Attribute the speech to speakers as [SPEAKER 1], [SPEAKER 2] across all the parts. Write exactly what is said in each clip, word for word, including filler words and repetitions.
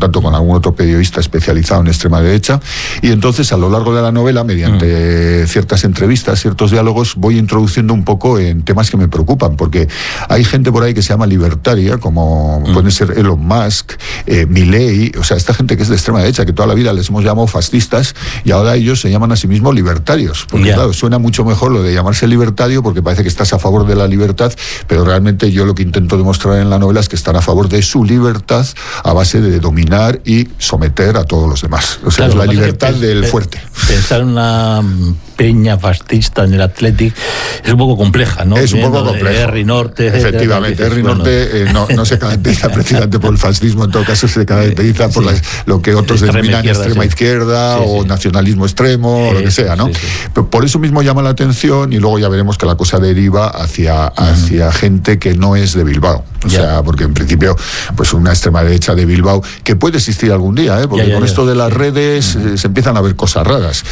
[SPEAKER 1] contacto con algún otro periodista especializado en extrema derecha, y entonces a lo largo de la novela, mediante mm. ciertas entrevistas, ciertos diálogos, voy introduciendo un poco en temas que me preocupan, porque hay gente por ahí que se llama libertaria, como mm. puede ser Elon Musk, eh, Milei, o sea, esta gente que es de extrema derecha, que toda la vida les hemos llamado fascistas, y ahora ellos se llaman a sí mismos libertarios, porque yeah. claro, suena mucho mejor lo de llamarse libertario, porque parece que estás a favor de la libertad, pero realmente yo lo que intento demostrar en la novela es que están a favor de su libertad a base de dominar y someter a todos los demás. O sea, claro, es la libertad del fuerte.
[SPEAKER 2] Pensar en una peña fascista en el Athletic es un poco compleja, ¿no?
[SPEAKER 1] Es un poco compleja.
[SPEAKER 2] Herri Norte.
[SPEAKER 1] Efectivamente, Herri Norte eh, no, no se caracteriza precisamente por el fascismo, en todo caso se caracteriza por sí. las, lo que otros denominan extrema izquierda sí. o sí. nacionalismo extremo, o lo que sea, ¿no? Sí, sí. Pero por eso mismo llama la atención, y luego ya veremos que la cosa deriva hacia, hacia uh-huh. gente que no es de Bilbao. O ya. sea, porque en principio, pues una extrema derecha de Bilbao, que puede existir algún día, ¿eh? porque ya, ya, con ya. esto de las redes uh-huh. eh, se empiezan a ver cosas raras.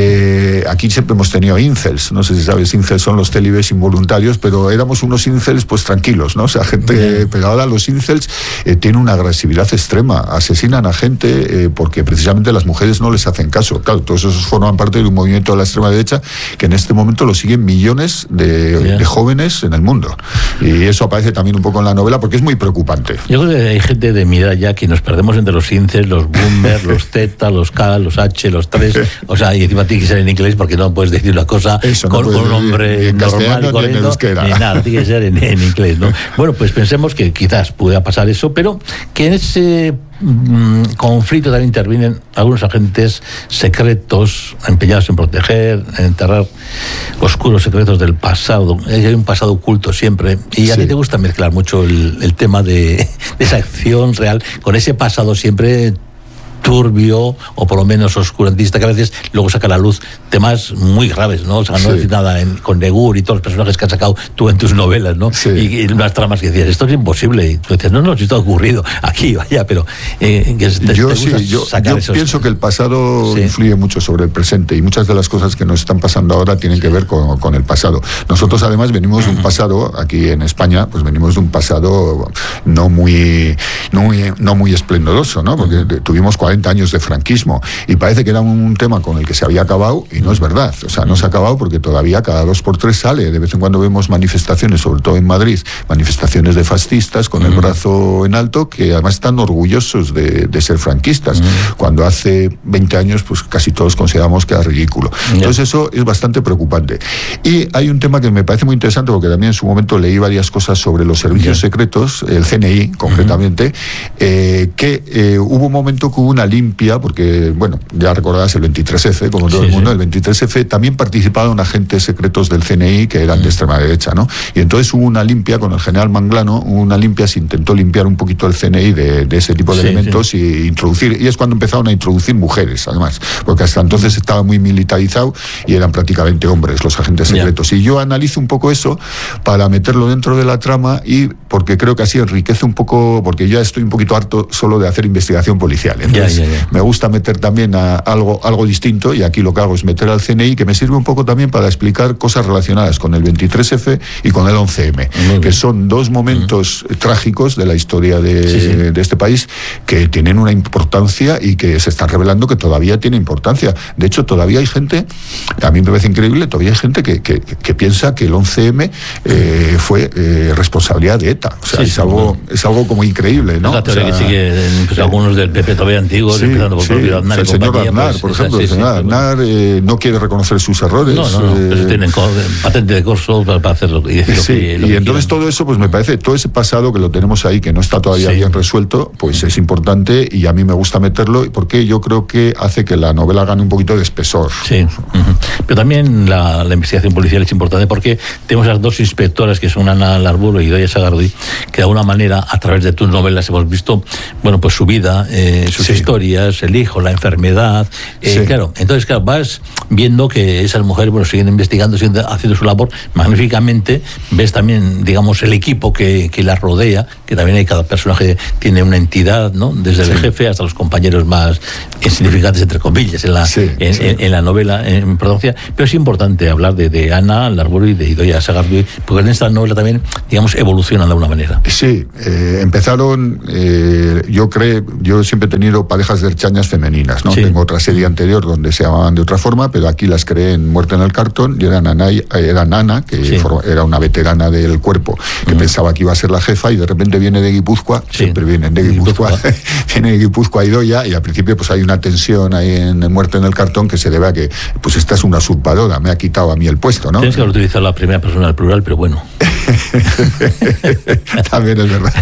[SPEAKER 1] Eh, aquí siempre hemos tenido incels, no sé si sabes, incels son los célibes involuntarios, pero éramos unos incels pues tranquilos, ¿no? O sea, gente, uh-huh. pero ahora los incels eh, tienen una agresividad extrema, asesinan a gente eh, porque precisamente las mujeres no les hacen caso. Claro, todos esos forman parte de un movimiento de la extrema derecha que en este momento lo siguen millones de, yeah. de jóvenes en el mundo. Y eso aparece también un poco en la novela porque es muy preocupante.
[SPEAKER 2] Yo creo que hay gente de mi edad ya que nos perdemos entre los incels, los boomers, los Z, los K, los H, los tres, o sea, y encima tiene que ser en inglés porque no puedes decir una cosa eso, con, no con un hombre normal y corriendo, ni nada, tiene que ser en, en inglés, ¿no? Bueno, pues pensemos que quizás pueda pasar eso, pero que en ese conflicto también intervienen algunos agentes secretos empeñados en proteger, en enterrar oscuros secretos del pasado. Hay un pasado oculto siempre, y a sí. ti te gusta mezclar mucho el, el tema de, de esa acción real con ese pasado siempre turbio o por lo menos oscurantista, que a veces luego saca a la luz temas muy graves, ¿no? O sea, no sí. decir nada en, con Negur y todos los personajes que has sacado tú en tus novelas, ¿no? Sí. Y, y unas tramas que decías, esto es imposible. Y tú dices, no, no, esto ha ocurrido aquí, vaya, pero... Eh, que te,
[SPEAKER 1] yo
[SPEAKER 2] te
[SPEAKER 1] sí, yo, yo esos... pienso que el pasado sí. influye mucho sobre el presente, y muchas de las cosas que nos están pasando ahora tienen sí. que ver con, con el pasado. Nosotros además venimos de un pasado, aquí en España, pues venimos de un pasado no muy, no muy, no muy esplendoroso, ¿no? Porque uh-huh. tuvimos cuarenta años de franquismo, y parece que era un tema con el que se había acabado, y no es verdad. O sea, no se ha acabado porque todavía cada dos por tres sale. De vez en cuando vemos manifestaciones, sobre todo en Madrid, manifestaciones de fascistas con uh-huh. el brazo en alto, que además están orgullosos de, de ser franquistas, uh-huh. cuando hace veinte años pues casi todos consideramos que era ridículo. Uh-huh. Entonces eso es bastante preocupante. Y hay un tema que me parece muy interesante, porque también en su momento leí varias cosas sobre los servicios uh-huh. secretos, el C N I concretamente, uh-huh. eh, que eh, hubo un momento que hubo una limpia, porque, bueno, ya recordarás el veintitrés efe, como todo sí, el mundo, sí. el veintitrés efe también participaron agentes secretos del C N I que eran mm. de extrema derecha, ¿no? Y entonces hubo una limpia con el general Manglano, hubo una limpia, se intentó limpiar un poquito el C N I de, de ese tipo de sí, elementos sí. y introducir, y es cuando empezaron a introducir mujeres, además, porque hasta entonces estaba muy militarizado y eran prácticamente hombres los agentes secretos. Yeah. Y yo analizo un poco eso para meterlo dentro de la trama, y porque creo que así enriquece un poco, porque ya estoy un poquito harto solo de hacer investigación policial. Entonces, yeah, yeah, yeah. me gusta meter también a algo, algo distinto, y aquí lo que hago es meter al C N I, que me sirve un poco también para explicar cosas relacionadas con el veintitrés efe y con el once eme, uh-huh. que son dos momentos uh-huh. trágicos de la historia de, sí, sí. de este país, que tienen una importancia y que se están revelando que todavía tiene importancia. De hecho, todavía hay gente, a mí me parece increíble, todavía hay gente que, que, que piensa que el once eme eh, fue eh, responsabilidad de ETA. O sea, sí, es, sí, algo, no. es algo como increíble, ¿no?
[SPEAKER 2] Es la teoría
[SPEAKER 1] o sea,
[SPEAKER 2] que sigue pues, algunos del P P todavía antiguos, sí, empezando por sí. el propio Aznar.
[SPEAKER 1] El señor Aznar, pues, por ejemplo, sí, el señor sí, Aznar eh, no quiere reconocer sus errores.
[SPEAKER 2] No, no, no, eh, pero tienen patente de corso para, para hacerlo y decir
[SPEAKER 1] sí,
[SPEAKER 2] lo que, lo
[SPEAKER 1] y
[SPEAKER 2] que
[SPEAKER 1] entonces
[SPEAKER 2] quieran.
[SPEAKER 1] Todo eso, pues me parece, todo ese pasado que lo tenemos ahí, que no está todavía sí. bien resuelto, pues es importante, y a mí me gusta meterlo, porque yo creo que hace que la novela gane un poquito de espesor.
[SPEAKER 2] Sí, uh-huh. pero también la, la investigación policial es importante, porque tenemos las dos inspectoras, que son Ana Larburo y Idoia Sagardui, que de alguna manera, a través de tus novelas hemos visto, bueno, pues su vida, eh, sus sí. historias, el hijo, la enfermedad. Eh, sí. Claro, entonces, claro, vas viendo que esas mujeres, bueno, siguen investigando, siguen haciendo su labor magníficamente. Ves también, digamos, el equipo que, que las rodea, que también hay, cada personaje tiene una entidad, ¿no? Desde sí. el jefe hasta los compañeros más insignificantes, entre comillas, en la, sí, en, sí. En, en la novela, en Providencia. Pero es importante hablar de, de Ana Larború y de Idoia Sagardui, porque en esta novela también, digamos, evolucionan de alguna manera.
[SPEAKER 1] Sí, eh, empezaron, eh, yo creo, yo siempre he tenido parejas de erchañas femeninas, ¿no? Sí. Tengo otra serie anterior donde se llamaban de otra forma, pero aquí las creé en Muerte en el Cartón, y eran Ana, eran Ana que sí. era una veterana del cuerpo, que mm. pensaba que iba a ser la jefa, y de repente viene de Guipúzcoa, sí. siempre vienen de Guipúzcoa, viene de Guipúzcoa Idoia, y al principio pues hay una tensión ahí en Muerte en el Cartón que se debe a que, pues esta es una usurpadora, me ha quitado a mí el puesto, ¿no?
[SPEAKER 2] Tienes que utilizar la primera persona del plural, pero bueno.
[SPEAKER 1] También es verdad.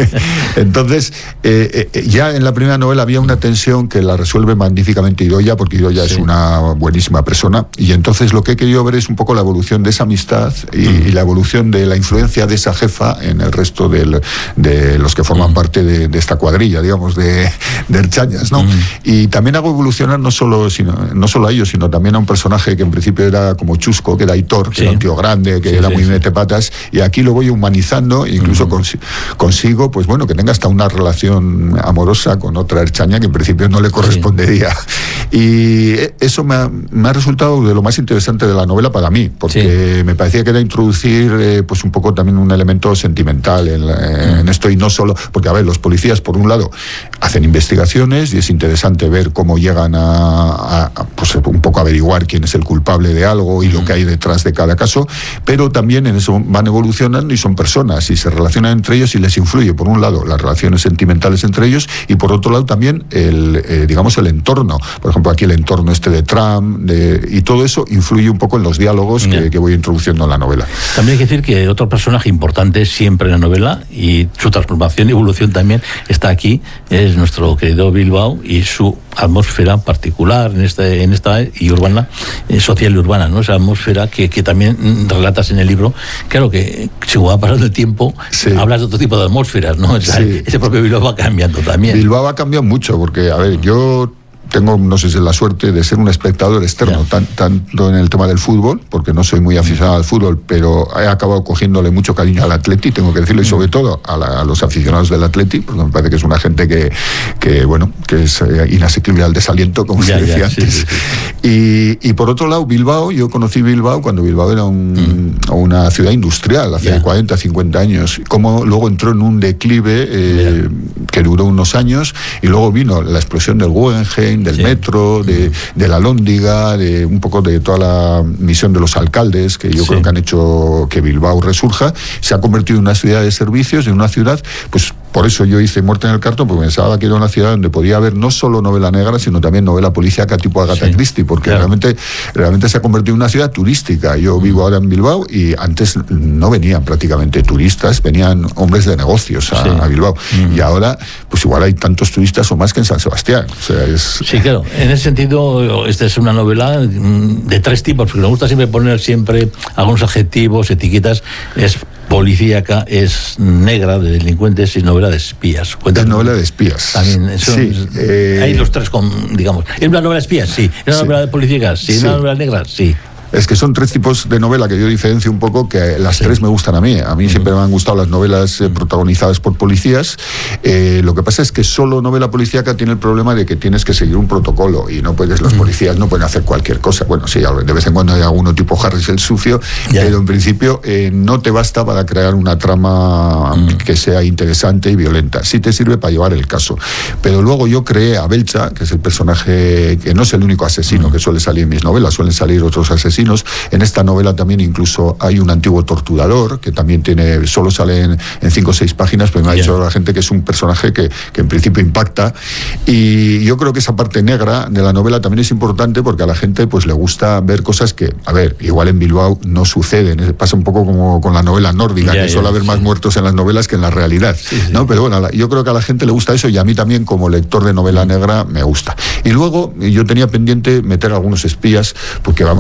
[SPEAKER 1] Entonces, eh, eh, ya en la primera novela había una tensión que la resuelve magníficamente Idoia, porque Idoia sí. es una buenísima persona, y entonces lo que he querido ver es un poco la evolución de esa amistad y, mm. y la evolución de la influencia de esa jefa en el resto del, de los que forman mm. parte de, de esta cuadrilla, digamos, de, de erchañas, ¿no? Mm. Y también hago evolucionar no solo, sino, no solo a ellos, sino también a un personaje que en principio era como chusco, que era Aitor, que sí. era un tío grande, que sí, era sí, muy sí. metepatas, y aquí lo voy humanizando, e incluso mm. cons- consigo, pues bueno, que tenga hasta una relación amorosa con otra erchaña que en principio no le correspondería. Sí. Y eso me ha, me ha resultado de lo más interesante de la novela para mí, porque sí. me parecía que era introducir eh, pues un poco también un elemento sentimental en, la, mm. en esto, y no solo, porque a ver, los policías por un lado hacen investigaciones y es interesante ver cómo llegan a, a, a pues un poco averiguar quién es el culpable de algo y mm. lo que hay detrás de cada caso, pero también en eso van evolucionando y son personas y se relacionan entre ellos y les influye, por un lado, las relaciones sentimentales entre ellos, y por otro lado también el, eh, digamos, el entorno. Por ejemplo, aquí el entorno este de Trump, de, y todo eso influye un poco en los diálogos que, que voy introduciendo en la novela.
[SPEAKER 2] También hay que decir que otro personaje importante siempre en la novela, y su transformación y evolución también está aquí, es nuestro querido Bilbao y su atmósfera particular en esta, en esta y urbana, eh, social y urbana, ¿no? Esa atmósfera que, que también relatas en el libro. Claro que según va pasando el tiempo, sí. hablas de otro tipo de atmósferas, ¿no? O sea, sí. ese propio Bilbao va cambiando también.
[SPEAKER 1] Bilbao ha cambiado mucho, porque, a ver, yo tengo, no sé si es la suerte de ser un espectador externo, tan, tanto en el tema del fútbol, porque no soy muy aficionado al fútbol, pero he acabado cogiéndole mucho cariño al Atleti, tengo que decirlo, y sobre todo a, la, a los aficionados del Atleti, porque me parece que es una gente que, que bueno, que es inasequible al desaliento, como ya, se decía ya, antes. Sí, sí, sí. Y, y por otro lado, Bilbao, yo conocí Bilbao cuando Bilbao era un, mm. una ciudad industrial, hace ya. cuarenta, cincuenta años, como luego entró en un declive eh, que duró unos años, y luego vino la explosión del Guggenheim, del sí. metro, de, de la Lóndiga, de un poco de toda la misión de los alcaldes, que yo sí. creo que han hecho que Bilbao resurja. Se ha convertido en una ciudad de servicios, en una ciudad, pues por eso yo hice Muerte en el Cartón, porque pensaba que era una ciudad donde podía haber no solo novela negra, sino también novela policíaca tipo Agatha sí, Christie, porque claro. realmente, realmente se ha convertido en una ciudad turística. Yo mm. vivo ahora en Bilbao y antes no venían prácticamente turistas, venían hombres de negocios a, sí. a Bilbao. Mm. Y ahora, pues igual hay tantos turistas o más que en San Sebastián. O sea, es...
[SPEAKER 2] Sí, claro. En ese sentido, esta es una novela de tres tipos, porque me gusta siempre poner siempre algunos adjetivos, etiquetas. Es policíaca, es negra, de delincuentes, y novela de espías.
[SPEAKER 1] Es novela de espías.
[SPEAKER 2] También son, sí, eh... hay los tres, con, digamos. ¿Es una novela de espías? Sí. ¿Es una sí. novela de policíacas? Sí. ¿Es sí. una novela negra? Sí.
[SPEAKER 1] Es que son tres tipos de novela que yo diferencio un poco, que las sí. tres me gustan a mí. A mí uh-huh. siempre me han gustado las novelas eh, protagonizadas por policías. Eh, lo que pasa es que solo novela policíaca tiene el problema de que tienes que seguir un protocolo y no puedes, los uh-huh. policías no pueden hacer cualquier cosa. Bueno, sí, de vez en cuando hay alguno tipo Harris el sucio, yeah. pero en principio eh, no te basta para crear una trama uh-huh. que sea interesante y violenta. Sí te sirve para llevar el caso. Pero luego yo creé a Belcha, que es el personaje que no es el único asesino uh-huh. que suele salir en mis novelas, suelen salir otros asesinos. En esta novela también incluso hay un antiguo torturador que también tiene, solo sale en, en cinco o seis páginas, pero me ha yeah. dicho la gente que es un personaje que, que en principio impacta, y yo creo que esa parte negra de la novela también es importante porque a la gente pues le gusta ver cosas que, a ver, igual en Bilbao no suceden, pasa un poco como con la novela nórdica, yeah, que yeah, suele haber sí. más muertos en las novelas que en la realidad, sí, sí. ¿no? Pero bueno, yo creo que a la gente le gusta eso, y a mí también como lector de novela negra me gusta. Y luego yo tenía pendiente meter algunos espías, porque vamos a ver, yo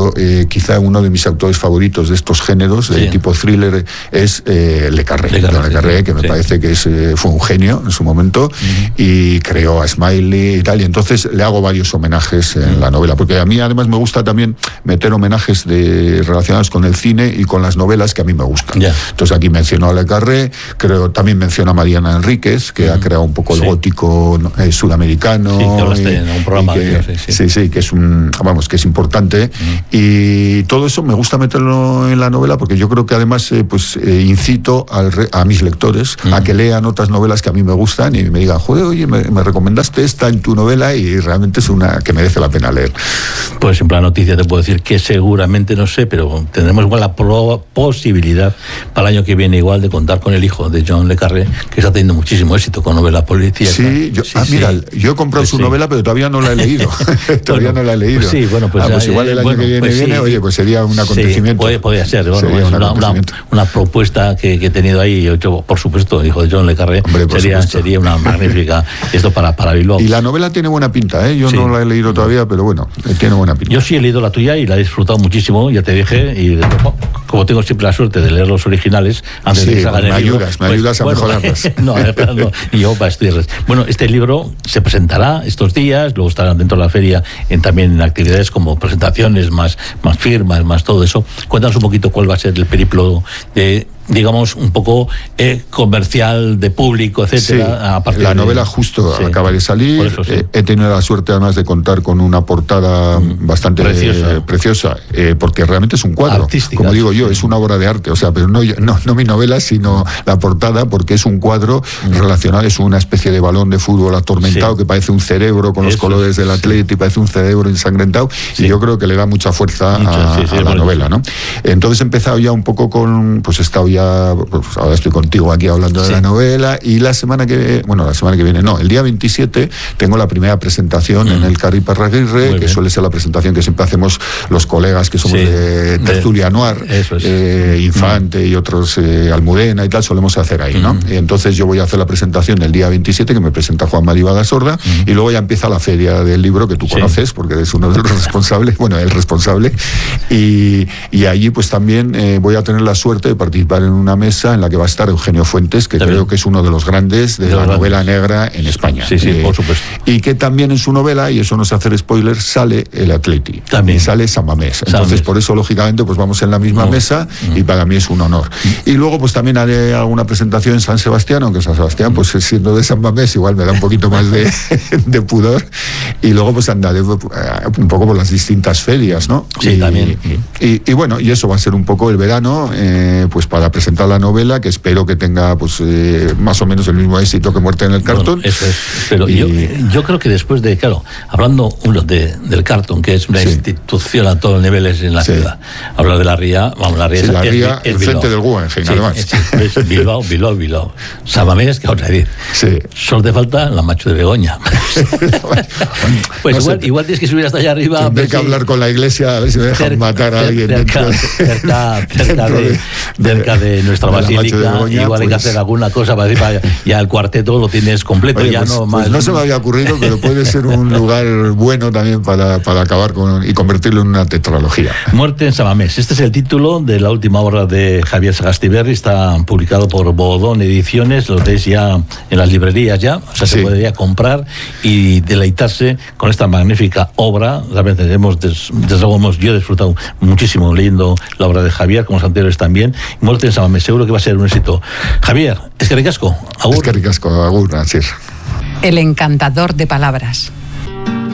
[SPEAKER 1] yo eh, quizá uno de mis autores favoritos de estos géneros, de sí. tipo thriller, es eh, Le Carré. Le Carré, Le Carré que me sí. parece que es, eh, fue un genio en su momento uh-huh. y creó a Smiley y tal, y entonces le hago varios homenajes en uh-huh. la novela, porque a mí además me gusta también meter homenajes de, relacionados con el cine y con las novelas que a mí me gustan. Yeah. Entonces aquí menciono a Le Carré, creo, también menciono a Mariana Enríquez, que uh-huh. ha creado un poco el sí. gótico eh, sudamericano.
[SPEAKER 2] Sí, que hablaste en un programa
[SPEAKER 1] que,
[SPEAKER 2] de ellos, sí, sí.
[SPEAKER 1] sí, sí, que es un, vamos, que es importante. Uh-huh. Y todo eso me gusta meterlo en la novela porque yo creo que además eh, pues eh, incito al re, a mis lectores uh-huh. a que lean otras novelas que a mí me gustan y me digan, joder, oye, me, me recomendaste esta en tu novela y realmente es una que merece la pena leer.
[SPEAKER 2] Pues en plan noticia te puedo decir que seguramente, no sé, pero tendremos igual la pro- posibilidad para el año que viene igual de contar con el hijo de John Le Carré, que está teniendo muchísimo éxito con novelas policíacas.
[SPEAKER 1] Sí, yo, sí, ah, mira, sí. yo he comprado pues su sí. novela, pero todavía no la he leído. todavía
[SPEAKER 2] bueno,
[SPEAKER 1] no la he leído.
[SPEAKER 2] Pues sí, bueno, pues,
[SPEAKER 1] ah, pues igual el año
[SPEAKER 2] bueno,
[SPEAKER 1] que viene,
[SPEAKER 2] pues
[SPEAKER 1] viene
[SPEAKER 2] sí,
[SPEAKER 1] oye, pues sería un acontecimiento.
[SPEAKER 2] Sí, puede, podría ser, bueno,
[SPEAKER 1] sería
[SPEAKER 2] es
[SPEAKER 1] un
[SPEAKER 2] una, una, una propuesta que, que he tenido ahí, yo, por supuesto, el hijo de John Le Carré, Hombre, sería, sería una magnífica, esto para, para Bilbao.
[SPEAKER 1] Y la novela tiene buena pinta, ¿eh? Yo sí. no la he leído todavía, pero bueno, tiene buena pinta.
[SPEAKER 2] Yo sí he leído la tuya y la he disfrutado muchísimo, ya te dije, y como tengo siempre la suerte de leer los originales, antes
[SPEAKER 1] sí,
[SPEAKER 2] de que salgan
[SPEAKER 1] bueno, me
[SPEAKER 2] el libro,
[SPEAKER 1] ayudas, me
[SPEAKER 2] pues,
[SPEAKER 1] ayudas a
[SPEAKER 2] bueno,
[SPEAKER 1] mejorarlas.
[SPEAKER 2] no, no, y yo para estudiarlas. Bueno, este libro se presentará estos días, luego estará dentro de la feria en, también en actividades como presentaciones, más, más firmas, más todo eso. Cuéntanos un poquito cuál va a ser el periplo de, digamos, un poco eh, comercial, de público, etcétera.
[SPEAKER 1] Sí,
[SPEAKER 2] a partir
[SPEAKER 1] la
[SPEAKER 2] de...
[SPEAKER 1] novela justo
[SPEAKER 2] sí.
[SPEAKER 1] acaba de salir.
[SPEAKER 2] Eso, sí.
[SPEAKER 1] eh, he tenido la suerte además de contar con una portada mm, bastante preciosa, eh, preciosa eh, porque realmente es un cuadro.
[SPEAKER 2] Artística,
[SPEAKER 1] como digo
[SPEAKER 2] sí.
[SPEAKER 1] yo, es una obra de arte. O sea, pero no, no, no mi novela, sino la portada, porque es un cuadro mm. relacionado, es una especie de balón de fútbol atormentado sí. que parece un cerebro con los Eso, colores del atleta sí. y parece un cerebro ensangrentado. Sí. Y yo creo que le da mucha fuerza Mucho, a, sí, sí, a la novela, ¿no? Entonces he empezado ya un poco con, pues he estado ya, pues ahora estoy contigo aquí hablando de sí. la novela, y la semana que, bueno, la semana que viene, no, el día veintisiete tengo la primera presentación mm. en el Carri Parraguirre, Muy que bien. suele ser la presentación que siempre hacemos los colegas que somos sí. de Tertulia Noir, es. eh, Infante mm. y otros, eh, Almudena y tal, solemos hacer ahí, ¿no? Mm. Y entonces yo voy a hacer la presentación el día veintisiete, que me presenta Juan Mari Badasorda, mm. y luego ya empieza la feria del libro, que tú sí. conoces, porque eres uno de los responsables, bueno, el responsable, y, y allí pues también eh, voy a tener la suerte de participar en una mesa en la que va a estar Eugenio Fuentes, que también. creo que es uno de los grandes de, de la grandes. novela negra en España.
[SPEAKER 2] Sí, sí, eh, por supuesto.
[SPEAKER 1] Y que también en su novela, y eso no es hacer spoilers, sale el Atleti.
[SPEAKER 2] También.
[SPEAKER 1] Y sale San Mamés.
[SPEAKER 2] San
[SPEAKER 1] Entonces,
[SPEAKER 2] Mamés.
[SPEAKER 1] por eso, lógicamente, pues vamos en la misma no. mesa no. y para mí es un honor. Y luego, pues también haré alguna presentación en San Sebastián, aunque San Sebastián, pues siendo de San Mamés, igual me da un poquito más de, de pudor. Y luego, pues andaré un poco por las distintas ferias, ¿no?
[SPEAKER 2] Sí,
[SPEAKER 1] y,
[SPEAKER 2] también.
[SPEAKER 1] Y, y, y bueno, y eso va a ser un poco el verano, eh, pues para presentar la novela, que espero que tenga pues eh, más o menos el mismo éxito que Muerte en el Cartón.
[SPEAKER 2] Bueno, eso es. Pero y... yo, yo creo que después de, claro, hablando uno de, del Cartón, que es una sí. institución a todos los niveles en la sí. ciudad, hablar de la Ría, vamos, la Ría
[SPEAKER 1] sí,
[SPEAKER 2] es,
[SPEAKER 1] la Ría,
[SPEAKER 2] es, es
[SPEAKER 1] el frente del Guggenheim,
[SPEAKER 2] sí,
[SPEAKER 1] además.
[SPEAKER 2] Es, es Bilbao, Bilbao, Bilbao. San Mamés, que otra vez.
[SPEAKER 1] Sí.
[SPEAKER 2] Solo te falta la Macho de Begoña. Pues no igual, sé, igual tienes que subir hasta allá arriba.
[SPEAKER 1] Tendré que sí. hablar con la iglesia a ver si me dejan cerca, matar a alguien.
[SPEAKER 2] Cerca,
[SPEAKER 1] dentro de,
[SPEAKER 2] cerca, cerca, de, de, cerca de nuestra de basílica. De Begoña, igual pues, hay que hacer alguna cosa para decir, vaya, ya el cuarteto lo tienes completo.
[SPEAKER 1] Oye,
[SPEAKER 2] ya
[SPEAKER 1] pues,
[SPEAKER 2] no,
[SPEAKER 1] pues
[SPEAKER 2] más...
[SPEAKER 1] no se me había ocurrido, pero puede ser un lugar bueno también para, para acabar con y convertirlo en una tetralogía.
[SPEAKER 2] Muerte en San Mamés. Este es el título de la última obra de Javier Sagastiberri. Está publicado por Bodón Ediciones. Lo tenéis ya en las librerías ya. O sea, sí. se podría comprar y deleitarse con esta magnífica obra. Realmente hemos, des, desde luego hemos, yo he disfrutado muchísimo leyendo la obra de Javier, como los anteriores también. Muerte en San Mamés. Seguro que va a ser un éxito. Javier, es que ricasco.
[SPEAKER 1] Es que ricasco. Agur, así es.
[SPEAKER 3] El encantador de palabras.